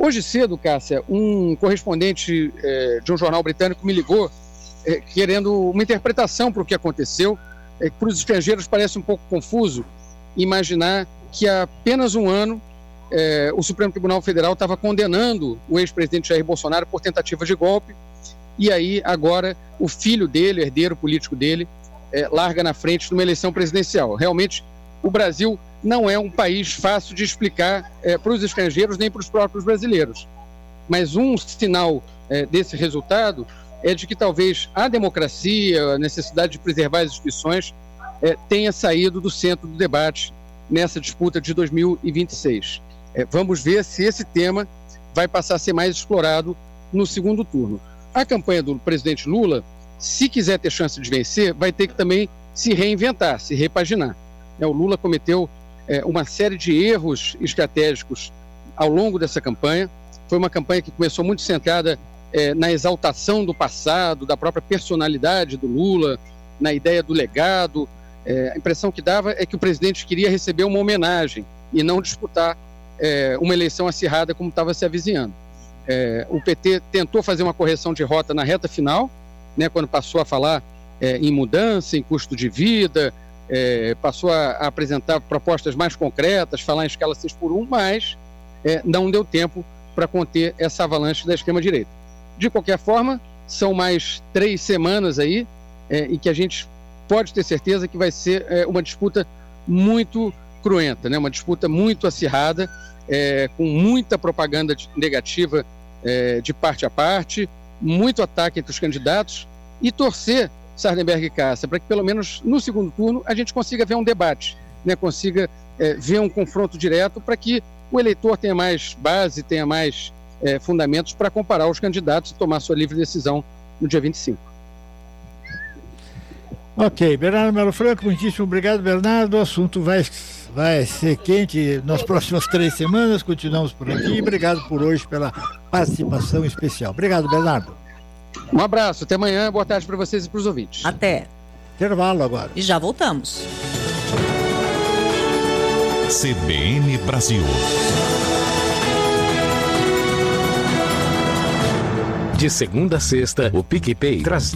Hoje cedo, Cássia, um correspondente de um jornal britânico me ligou querendo uma interpretação para o que aconteceu. Para os estrangeiros parece um pouco confuso imaginar que há apenas um ano o Supremo Tribunal Federal estava condenando o ex-presidente Jair Bolsonaro por tentativa de golpe, e aí agora o filho dele, o herdeiro político dele, larga na frente numa eleição presidencial. Realmente, o Brasil não é um país fácil de explicar para os estrangeiros nem para os próprios brasileiros. Mas um sinal desse resultado é de que talvez a democracia, a necessidade de preservar as instituições, tenha saído do centro do debate nessa disputa de 2026. Vamos ver se esse tema vai passar a ser mais explorado no segundo turno. A campanha do presidente Lula, se quiser ter chance de vencer, vai ter que também se reinventar, se repaginar. O Lula cometeu uma série de erros estratégicos ao longo dessa campanha. Foi uma campanha que começou muito centrada na exaltação do passado, da própria personalidade do Lula, na ideia do legado. A impressão que dava é que o presidente queria receber uma homenagem e não disputar uma eleição acirrada como estava se avizinhando. O PT tentou fazer uma correção de rota na reta final, né, quando passou a falar em mudança, em custo de vida, passou a apresentar propostas mais concretas, falar em escala 6x1, mas não deu tempo para conter essa avalanche da extrema-direita. De qualquer forma, são mais 3 semanas aí em que a gente pode ter certeza que vai ser uma disputa muito cruenta, né? Uma disputa muito acirrada, com muita propaganda negativa de parte a parte, muito ataque entre os candidatos, e torcer, Sardenberg e Cássia, para que pelo menos no segundo turno a gente consiga ver um debate, né? Consiga ver um confronto direto para que o eleitor tenha mais base, tenha mais fundamentos para comparar os candidatos e tomar sua livre decisão no dia 25. Ok, Bernardo Melo Franco, muitíssimo obrigado, Bernardo. O assunto vai ser quente nas próximas 3 semanas. Continuamos por aqui. Obrigado por hoje pela participação especial. Obrigado, Bernardo. Um abraço, até amanhã. Boa tarde para vocês e para os ouvintes. Até. Intervalo agora. E já voltamos. CBN Brasil. De segunda a sexta, o PicPay traz